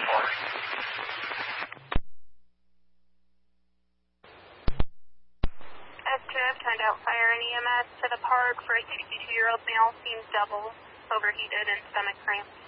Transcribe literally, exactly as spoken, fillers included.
S two F turned out fire and E M S to the park for a sixty-two-year-old male, seems double, overheated and stomach cramps.